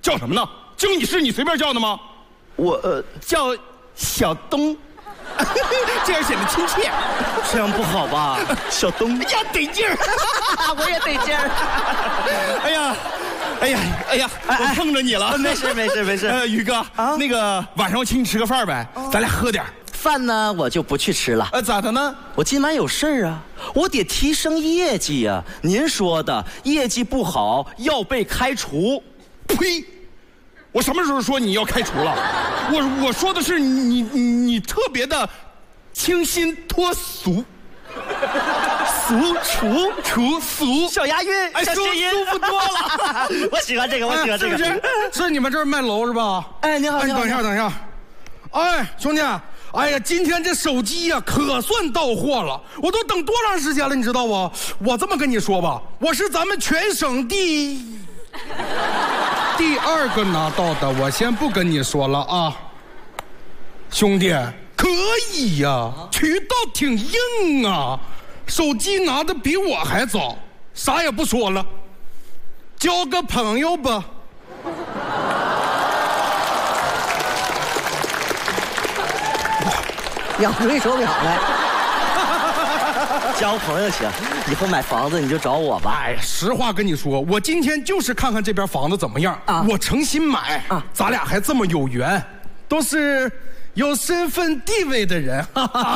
叫什么呢？经理是你随便叫的吗？ 我叫小东，这样显得亲切。 这样不好吧？小东， 哎呀，得劲儿， 我也得劲儿。 哎呀，我碰着你了。 没事。 宇哥啊，那个晚上我请你吃个饭呗，咱俩喝点。 饭呢，我就不去吃了。 咋的呢？ 我今晚有事儿啊，我得提升业绩呀。您说的业绩不好要被开除。 呸！我什么时候说你要开除了？我说的是你特别的清新脱俗。俗， 小押韵，小谐音， 舒服多了。 我喜欢这个， 是不是？是你们这儿卖楼是吧？ 哎，你好， 等一下。哎，兄弟，哎呀，今天这手机呀，可算到货了。我都等多长时间了，你知道不？我这么跟你说吧，我是咱们全省第2个拿到的，我先不跟你说了啊。兄弟，可以呀，渠道挺硬啊。手机拿的比我还早，啥也不说了，交个朋友吧。 要出一手表来，交朋友行，以后买房子你就找我吧。 哎，实话跟你说，我今天就是看看这边房子怎么样啊，我诚心买啊，咱俩还这么有缘，都是有身份地位的人。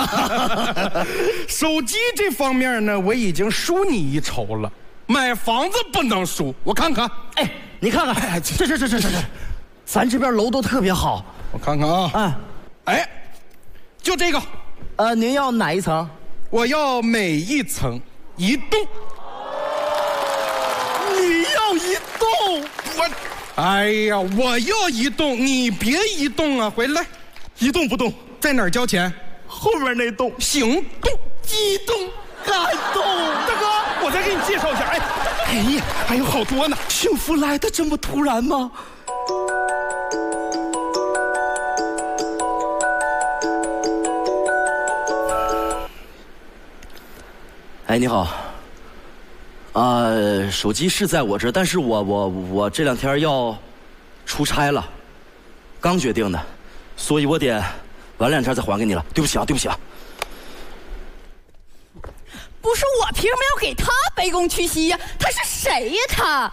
手机这方面呢，我已经输你一筹了，买房子不能输。我看看， 哎，你看看，这，咱这边楼都特别好。 我看看啊，哎，就这个， 您要哪一层？ 我要每一层一栋。 你要一栋？ 哎呀，我要一栋，你别一栋啊！回来， 一栋不动， 在哪儿交钱？ 后面那栋。 行动， 激动，感动。 大哥，我再给你介绍一下。哎呀，还有好多呢。 幸福来得这么突然吗？哎，你好。手机是在我这，但是我这2天要出差了，刚决定的，所以我得晚2天再还给你了。对不起啊。 不是我凭什么要给他卑躬屈膝呀？他是谁呀？他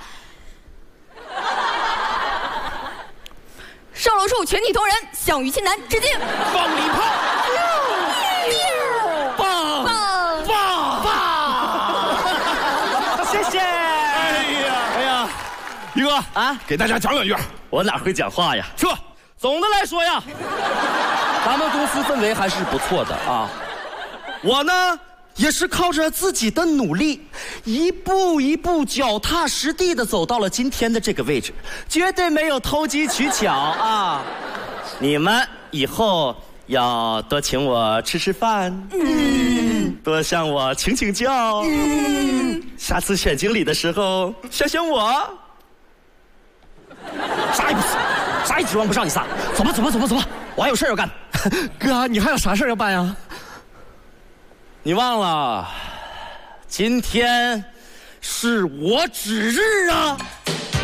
少楼处全体同仁向于钦南致敬。 放礼炮。 谢谢。 哎呀，宇哥啊，给大家讲2句。 我哪会讲话呀？总的来说呀，咱们公司氛围还是不错的啊。我呢，也是靠着自己的努力，一步一步脚踏实地的走到了今天的这个位置，绝对没有投机取巧啊。你们以后要多请我吃饭，多向我请教，下次选经理的时候选我。啥也不行，啥也指望不上你仨。走吧，我还有事要干。哥，你还有啥事要办呀？你忘了，今天是我指日啊！